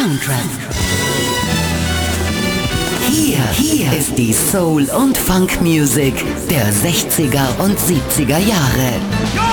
Soundtrack. Hier ist die Soul- und Funk-Music der 60er und 70er Jahre.